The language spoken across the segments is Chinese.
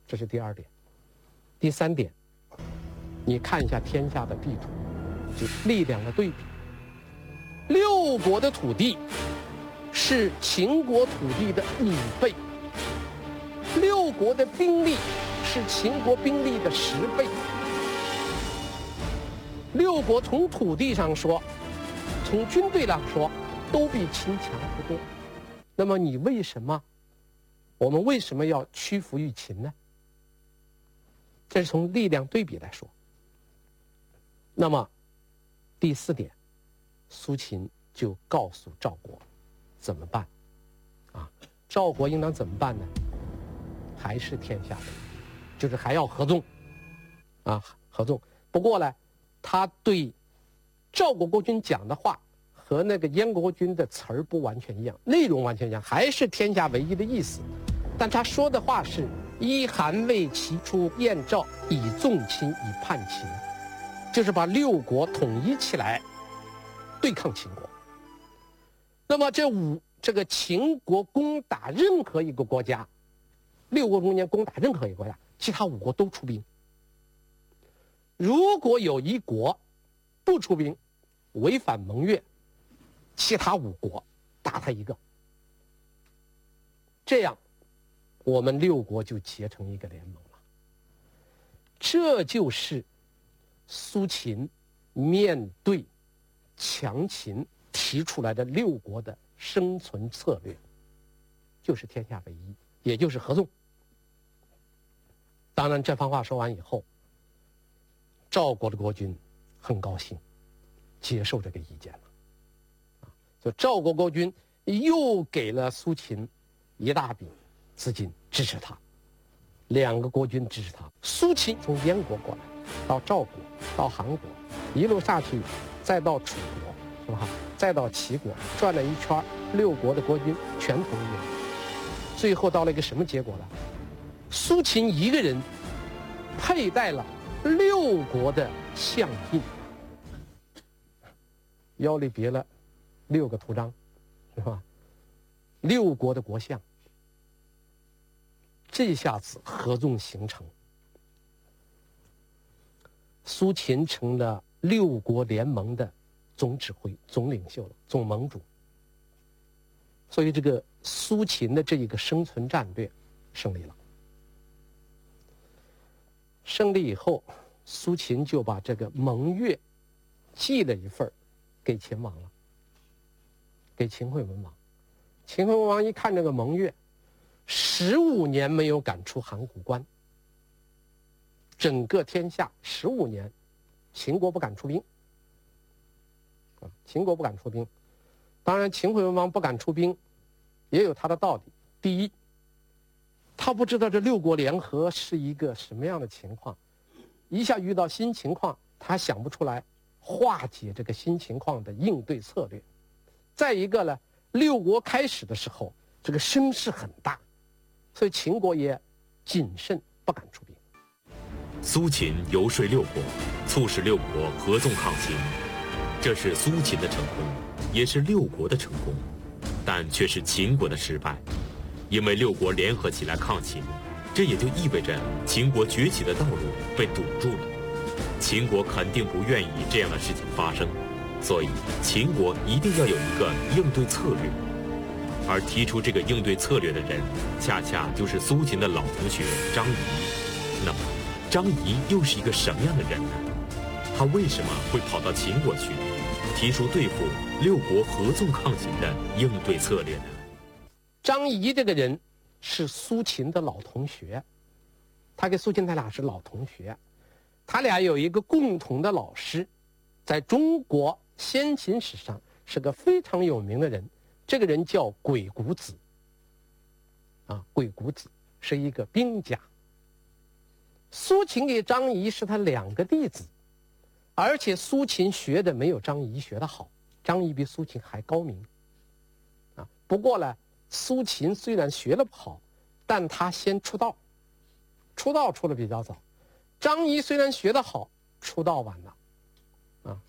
这是第二点。第三点，你看一下天下的地图，就力量的对比。六国的土地是秦国土地的5倍，六国的兵力是秦国兵力的10倍。六国从土地上说，从军队上说，都比秦强不多。那么我们为什么要屈服于秦呢？这是从力量对比来说。那么第4点，苏秦就告诉赵国怎么办啊？赵国应当怎么办呢？还是天下的，就是还要合纵啊，合纵。不过呢，他对赵国国君讲的话和那个燕国国君的词儿不完全一样，内容完全一样，还是天下为一的意思。但他说的话是依韩魏齐楚燕赵，以纵秦，以叛秦，就是把六国统一起来对抗秦国。那么这个秦国攻打任何一个国家，六国中间攻打任何一个国家，其他5国都出兵。如果有一国不出兵，违反盟约，其他5国打他一个，这样我们6国就结成一个联盟了。这就是苏秦面对强秦提出来的6国的生存策略，就是天下为一，也就是合纵。当然这番话说完以后，赵国的国君很高兴，接受这个意见了。所以赵国国君又给了苏秦一大笔资金支持他，2个国君支持他。苏秦从燕国过来，到赵国，到韩国，一路下去，再到楚国，是吧？再到齐国，转了一圈，6国的国君全同意了。最后到了一个什么结果呢？苏秦一个人佩戴了6国的相印，腰里别了6个图章，是吧？6国的国相，这下子合纵形成，苏秦成了6国联盟的总指挥、总领袖了，总盟主。所以这个苏秦的这一个生存战略胜利了。胜利以后，苏秦就把这个盟约寄了一份给秦王了，给秦惠文王。秦惠文王一看这个盟约，15年没有赶出函谷关，整个天下15年，秦国不敢出兵，秦国不敢出兵。当然，秦惠文王不敢出兵，也有他的道理。第一，他不知道这6国联合是一个什么样的情况，一下遇到新情况，他想不出来化解这个新情况的应对策略。再一个呢，6国开始的时候，这个声势很大，所以秦国也谨慎，不敢出兵。 苏秦游说6国，促使6国合纵抗秦，这是苏秦的成功，也是6国的成功，但却是秦国的失败。因为6国联合起来抗秦，这也就意味着秦国崛起的道路被堵住了。秦国肯定不愿意这样的事情发生，所以秦国一定要有一个应对策略。而提出这个应对策略的人，恰恰就是苏秦的老同学张仪。那么，张仪又是一个什么样的人呢？他为什么会跑到秦国去，提出对付6国合纵抗秦的应对策略呢？ 张仪这个人是苏秦的老同学，他跟苏秦他俩是老同学，他俩有一个共同的老师，在中国先秦史上是个非常有名的人，这个人叫鬼谷子。鬼谷子是一个兵家。苏秦给张仪是他2个弟子，而且苏秦学的没有张仪学的好，张仪比苏秦还高明。不过呢，苏秦虽然学了不好，但他先出道出的比较早。张仪虽然学得好，出道晚了。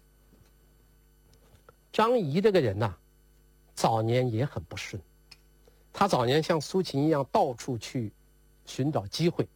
张仪这个人呐，早年也很不顺。他早年像苏秦一样到处去寻找机会，